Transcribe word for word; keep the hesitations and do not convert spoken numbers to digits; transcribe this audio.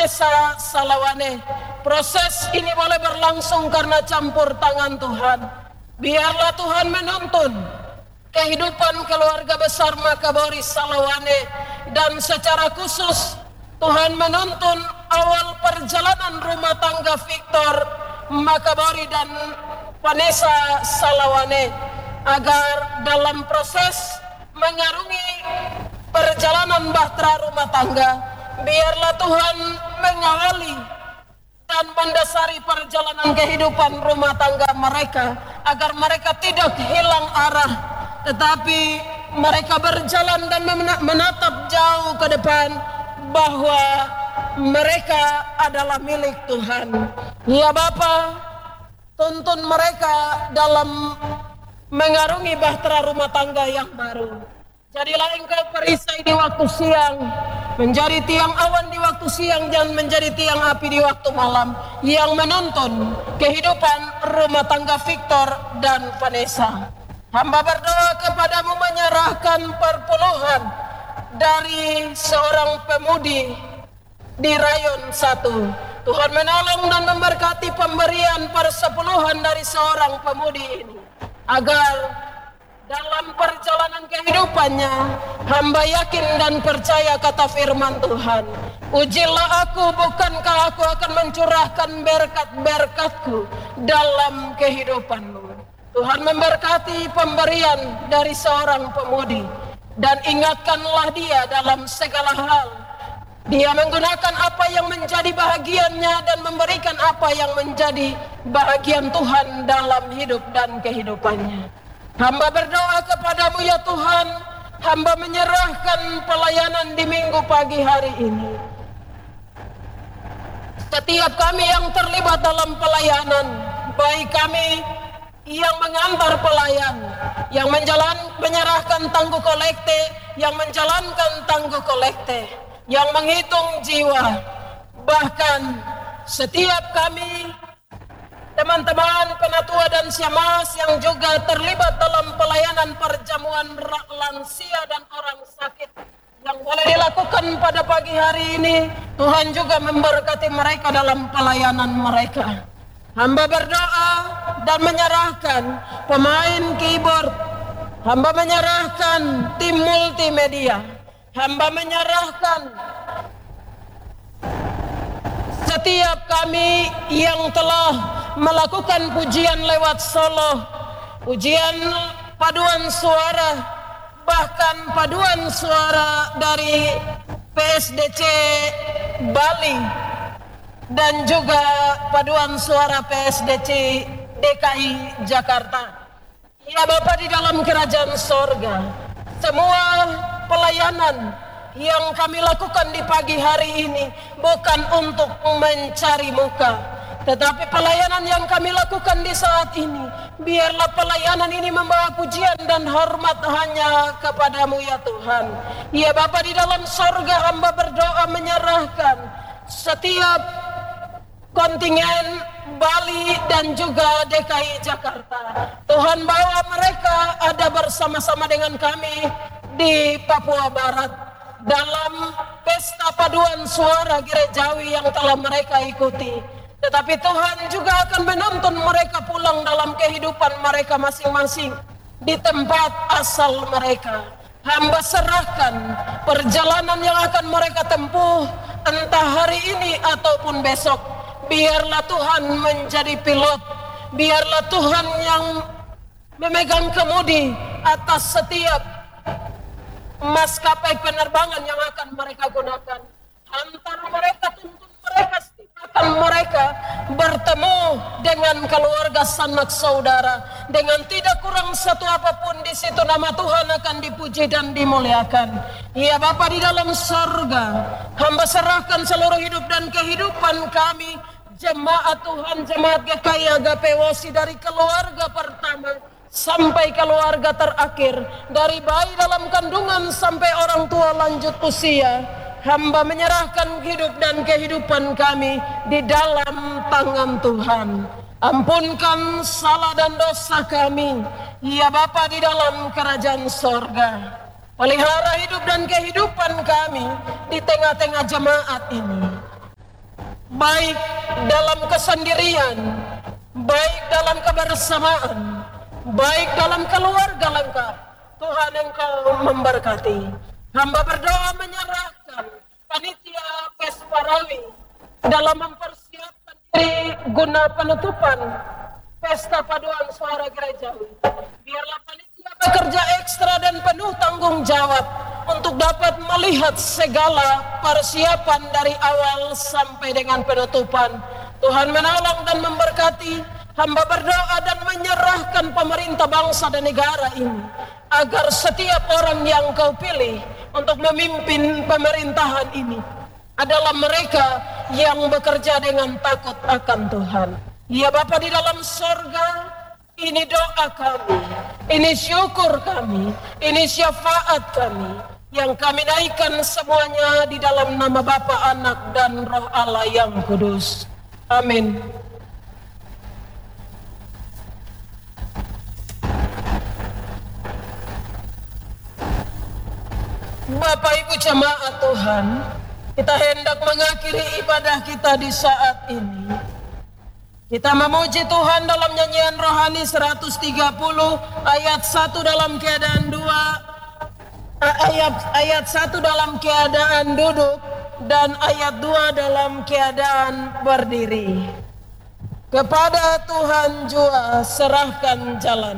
Vanessa Salawane. Proses ini boleh berlangsung karena campur tangan Tuhan. Biarlah Tuhan menuntun kehidupan keluarga besar Makabori Salawane, dan secara khusus Tuhan menuntun awal perjalanan rumah tangga Victor Makabori dan Vanessa Salawane, agar dalam proses mengarungi perjalanan bahtera rumah tangga, biarlah Tuhan mengawali dan mendasari perjalanan kehidupan rumah tangga mereka, agar mereka tidak hilang arah, tetapi mereka berjalan dan menatap jauh ke depan bahwa mereka adalah milik Tuhan. Ya Bapa, tuntun mereka dalam mengarungi bahtera rumah tangga yang baru. Jadilah Engkau perisai di waktu siang, menjadi tiang awan di waktu siang, dan menjadi tiang api di waktu malam, yang menuntun kehidupan rumah tangga Victor dan Vanessa. Hamba berdoa kepadamu menyerahkan perpuluhan dari seorang pemudi di rayon satu. Tuhan menolong dan memberkati pemberian persepuluhan dari seorang pemudi ini, agar dalam perjalanan kehidupannya hamba yakin dan percaya kata firman Tuhan, ujilah aku, bukankah aku akan mencurahkan berkat-berkatku dalam kehidupanmu. Tuhan memberkati pemberian dari seorang pemudi, dan ingatkanlah dia dalam segala hal. Dia menggunakan apa yang menjadi bahagiannya dan memberikan apa yang menjadi bahagian Tuhan dalam hidup dan kehidupannya. Hamba berdoa kepadamu ya Tuhan, hamba menyerahkan pelayanan di minggu pagi hari ini. Setiap kami yang terlibat dalam pelayanan, baik kami yang mengantar pelayan, yang menjalan, menyerahkan tangguh kolekte, yang menjalankan tangguh kolekte, yang menghitung jiwa, bahkan setiap kami teman-teman penatua dan siamas yang juga terlibat dalam pelayanan perjamuan lansia dan orang sakit yang boleh dilakukan pada pagi hari ini. Tuhan juga memberkati mereka dalam pelayanan mereka. Hamba berdoa dan menyerahkan pemain keyboard, hamba menyerahkan tim multimedia, hamba menyerahkan setiap kami yang telah melakukan pujian lewat solo, pujian paduan suara, bahkan paduan suara dari P S D C Bali, dan juga paduan suara P S D C D K I Jakarta. Ya Bapa di dalam kerajaan sorga, semua pelayanan yang kami lakukan di pagi hari ini bukan untuk mencari muka, tetapi pelayanan yang kami lakukan di saat ini, biarlah pelayanan ini membawa pujian dan hormat hanya kepadamu ya Tuhan. Ya Bapa di dalam sorga, hamba berdoa menyerahkan setiap kontingen Bali dan juga D K I Jakarta. Tuhan bawa mereka ada bersama-sama dengan kami di Papua Barat dalam pesta paduan suara gerejawi yang telah mereka ikuti. Tetapi Tuhan juga akan menuntun mereka pulang dalam kehidupan mereka masing-masing di tempat asal mereka. Hamba serahkan perjalanan yang akan mereka tempuh entah hari ini ataupun besok. Biarlah Tuhan menjadi pilot, biarlah Tuhan yang memegang kemudi atas setiap maskapai penerbangan yang akan mereka gunakan. Hantar mereka, tuntun mereka, setiakan mereka bertemu dengan keluarga sanak saudara, dengan tidak kurang satu apapun di situ nama Tuhan akan dipuji dan dimuliakan. Ya Bapa di dalam sorga, hamba serahkan seluruh hidup dan kehidupan kami, jemaat Tuhan, jemaat G K I A G P Wosi, dari keluarga pertama sampai keluarga terakhir, dari bayi dalam kandungan sampai orang tua lanjut usia. Hamba menyerahkan hidup dan kehidupan kami di dalam tangan Tuhan. Ampunkan salah dan dosa kami, ya Bapa di dalam kerajaan sorga. Pelihara hidup dan kehidupan kami di tengah-tengah jemaat ini. baik dalam kesendirian, baik dalam kebersamaan, baik dalam keluarga lengkap. Tuhan Engkau memberkati. Hamba berdoa menyerahkan panitia Pesparawi dalam mempersiapkan diri guna penutupan Pesta Paduan Suara Gerejawi. Biarlah panitia bekerja ekstra dan penuh tanggung jawab untuk dapat melihat segala persiapan dari awal sampai dengan penutupan. Tuhan menolong dan memberkati. Hamba berdoa dan menyerahkan pemerintah bangsa dan negara ini, agar setiap orang yang Kau pilih untuk memimpin pemerintahan ini adalah mereka yang bekerja dengan takut akan Tuhan. Ya Bapa di dalam sorga, ini doa kami, ini syukur kami, ini syafaat kami, yang kami naikkan semuanya di dalam nama Bapa, Anak, dan Roh Allah yang kudus. Amin. Bapak Ibu jemaat Tuhan, kita hendak mengakhiri ibadah kita di saat ini. Kita memuji Tuhan dalam nyanyian rohani seratus tiga puluh ayat satu dalam keadaan dua, ayat ayat satu dalam keadaan duduk dan ayat dua dalam keadaan berdiri. Kepada Tuhan jua serahkan jalan.